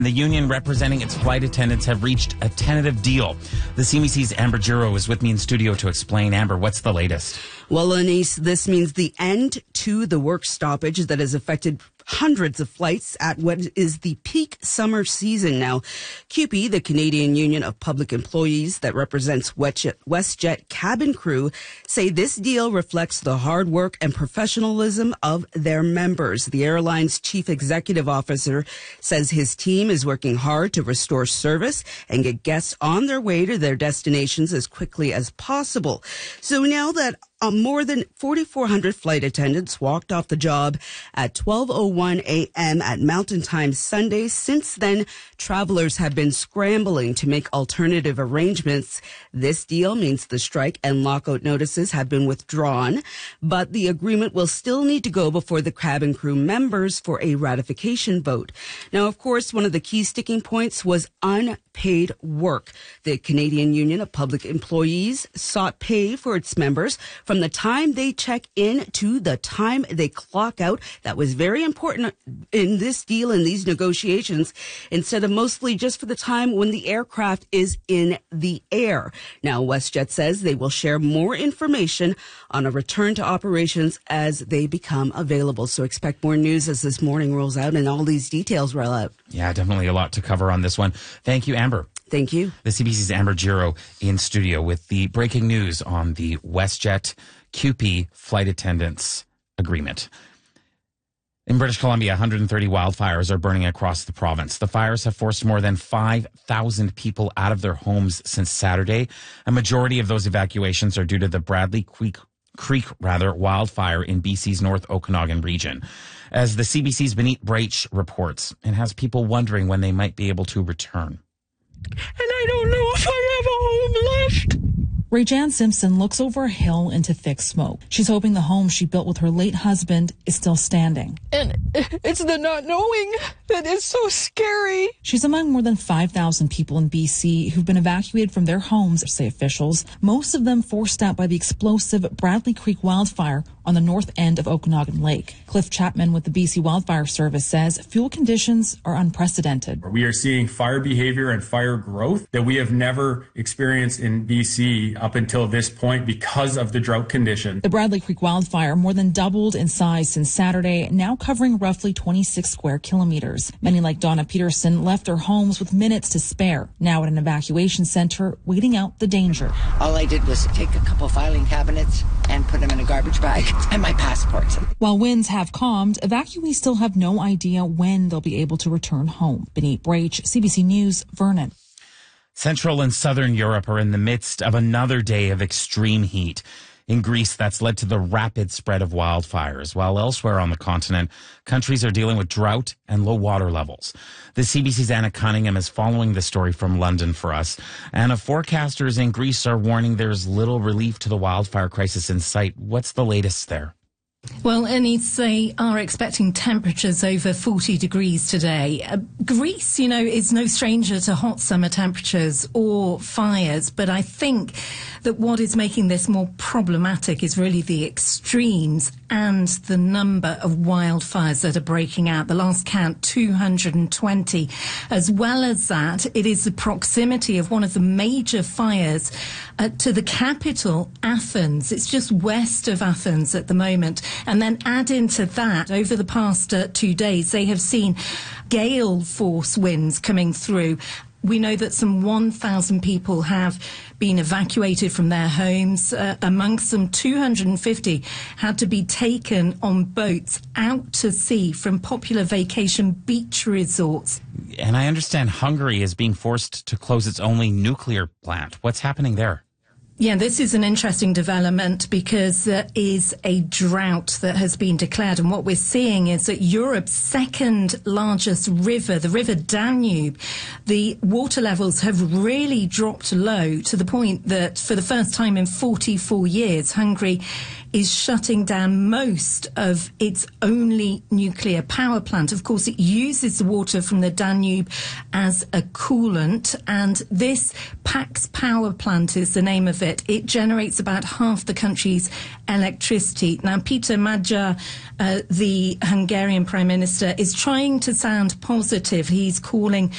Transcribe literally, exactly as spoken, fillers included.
The union representing its flight attendants have reached a tentative deal. The C B C's Amber Giro is with me in studio to explain. Amber, what's the latest? Well, Anise, this means the end to the work stoppage that has affected hundreds of flights at what is the peak summer season now. C U P E, the Canadian Union of Public Employees that represents WestJet cabin crew, say this deal reflects the hard work and professionalism of their members. The airline's chief executive officer says his team is working hard to restore service and get guests on their way to their destinations as quickly as possible. So now that Uh, more than forty-four hundred flight attendants walked off the job at twelve oh one a.m. at Mountain Time Sunday. Since then, travelers have been scrambling to make alternative arrangements. This deal means the strike and lockout notices have been withdrawn, but the agreement will still need to go before the cabin crew members for a ratification vote. Now, of course, one of the key sticking points was unpaid work. The Canadian Union of Public Employees sought pay for its members from the time they check in to the time they clock out. That was very important in this deal, in these negotiations, instead of mostly just for the time when the aircraft is in the air. Now, WestJet says they will share more information on a return to operations as they become available. So expect more news as this morning rolls out and all these details roll out. Yeah, definitely a lot to cover on this one. Thank you, Amber. Thank you. The C B C's Amber Giro in studio with the breaking news on the WestJet C U P E flight attendants agreement. In British Columbia, one hundred thirty wildfires are burning across the province. The fires have forced more than five thousand people out of their homes since Saturday. A majority of those evacuations are due to the Bradley Creek Creek, rather, wildfire in B C's North Okanagan region. As the C B C's Benit Breach reports, it has people wondering when they might be able to return. And I don't know if I have a home left. Ray-Jan Simpson looks over a hill into thick smoke. She's hoping the home she built with her late husband is still standing. And it's the not knowing that is so scary. She's among more than five thousand people in B C who've been evacuated from their homes, say officials, most of them forced out by the explosive Bradley Creek wildfire on the north end of Okanagan Lake. Cliff Chapman with the B C Wildfire Service says fuel conditions are unprecedented. We are seeing fire behavior and fire growth that we have never experienced in B C up until this point because of the drought condition. The Bradley Creek wildfire more than doubled in size since Saturday, now covering roughly twenty-six square kilometers. Many like Donna Peterson left their homes with minutes to spare, now at an evacuation center waiting out the danger. All I did was take a couple filing cabinets and put them in a garbage bag and my passport. While winds have calmed, evacuees still have no idea when they'll be able to return home. Benit Breach, C B C News, Vernon. Central and Southern Europe are in the midst of another day of extreme heat. In Greece, that's led to the rapid spread of wildfires, while elsewhere on the continent, countries are dealing with drought and low water levels. The C B C's Anna Cunningham is following the story from London for us. Anna, forecasters in Greece are warning there's little relief to the wildfire crisis in sight. What's the latest there? Well, Anise, they are expecting temperatures over forty degrees today. Uh, Greece, you know, is no stranger to hot summer temperatures or fires, but I think that what is making this more problematic is really the extremes and the number of wildfires that are breaking out. The last count, two hundred twenty. As well as that, it is the proximity of one of the major fires uh, to the capital, Athens. It's just west of Athens at the moment. And then add into that, over the past uh, two days, they have seen gale force winds coming through. We know that some one thousand people have been evacuated from their homes. Uh, amongst them, two hundred fifty had to be taken on boats out to sea from popular vacation beach resorts. And I understand Hungary is being forced to close its only nuclear plant. What's happening there? Yeah, this is an interesting development because there is a drought that has been declared. And what we're seeing is that Europe's second largest river, the River Danube, the water levels have really dropped low to the point that for the first time in forty-four years, Hungary is shutting down most of its only nuclear power plant. Of course, it uses the water from the Danube as a coolant, and this Pax power plant is the name of it. It generates about half the country's electricity. Now, Peter Magyar, uh, the Hungarian Prime Minister, is trying to sound positive. He's calling